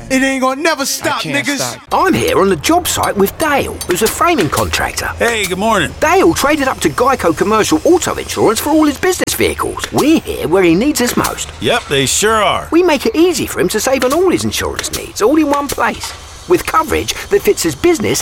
It ain't gonna never stop, niggas. Stop. I'm here on the job site with Dale, who's a framing contractor. Hey, good morning. Dale traded up to Geico Commercial Auto Insurance for all his business vehicles. We're here where he needs us most. Yep, they sure are. We make it easy for him to save on all his insurance needs, all in one place, with coverage that fits his business